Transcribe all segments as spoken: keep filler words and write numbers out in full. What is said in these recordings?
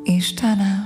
Istenem.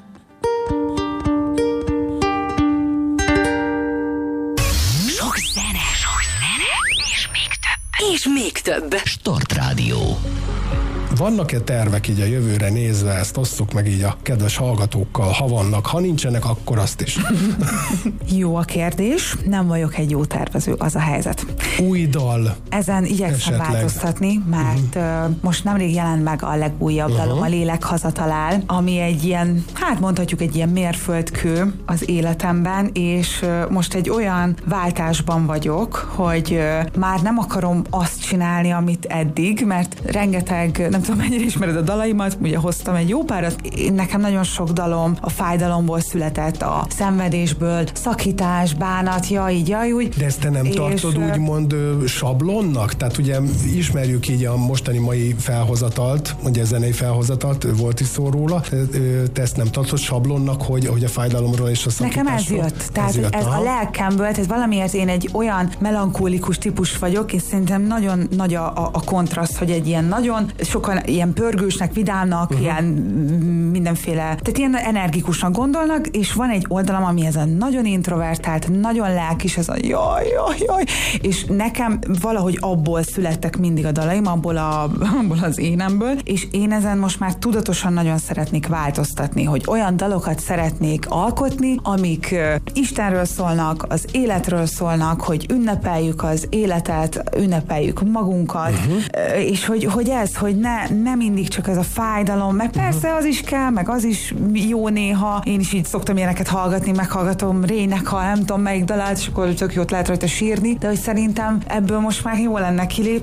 Sok zene, sok zene, és még több. És még több. Start Rádió. Vannak-e tervek így a jövőre nézve, ezt osszuk meg így a kedves hallgatókkal, ha vannak, ha nincsenek, akkor azt is. Jó a kérdés, nem vagyok egy jó tervező, az a helyzet. Új dal. Ezen igyekszem esetleg változtatni, mert uh-huh. most nemrég jelent meg a legújabb uh-huh. dalom, a Lélek hazatalál, ami egy ilyen, hát mondhatjuk egy ilyen mérföldkő az életemben, és uh, most egy olyan váltásban vagyok, hogy uh, már nem akarom azt csinálni, amit eddig, mert rengeteg, nem tudom, mennyire ismered a dalaimat, ugye hoztam egy jó párat, nekem nagyon sok dalom a fájdalomból született, a szenvedésből, szakítás, bánat, jaj, így, jaj, úgy. De ezt te nem és tartod úgymond sablonnak? Tehát ugye ismerjük így a mostani mai felhozatalt, ugye zenei felhozatalt, volt is szó róla, te ezt nem tartod sablonnak, hogy, hogy a fájdalomról és a szakításról? Nekem ez jött, tehát ez, jött, ez a lelkemből, tehát valamiért én egy olyan melankólikus típus vagyok, és szerintem nagyon nagy a, a, a kontraszt, hogy egy ilyen nagyon sokan ilyen pörgősnek, vidámnak, uh-huh. ilyen mindenféle, tehát ilyen energikusnak gondolnak, és van egy oldalam, ami ez a nagyon introvertált, nagyon lelkis, ez a jaj, jaj, jaj, és nekem valahogy abból születtek mindig a dalaim, abból, a, abból az énemből, és én ezen most már tudatosan nagyon szeretnék változtatni, hogy olyan dalokat szeretnék alkotni, amik Istenről szólnak, az életről szólnak, hogy ünnepeljük az életet, ünnepeljük magunkat, uh-huh. és hogy, hogy ez, hogy ne, ne mindig csak ez a fájdalom, meg persze az is kell, meg az is jó néha. Én is így szoktam ilyeneket hallgatni, meghallgatom Rének, ha nem tudom melyik dalát, és akkor tök jót lehet rajta sírni, de hogy szerintem ebből most már jó lenne kilépni,